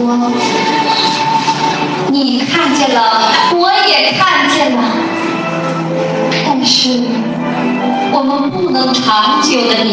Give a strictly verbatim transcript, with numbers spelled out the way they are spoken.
多，你看见了，我也看见了，但是我们不能长久的